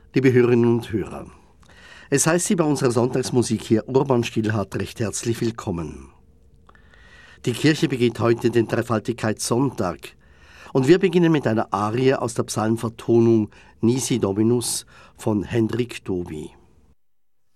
Liebe Hörerinnen und Hörer, es heißt Sie bei unserer Sonntagsmusik hier Urban Stillhardt recht herzlich willkommen. Die Kirche begeht heute den Dreifaltigkeitssonntag und wir beginnen mit einer Arie aus der Psalmvertonung Nisi Dominus von Hendrik Doby.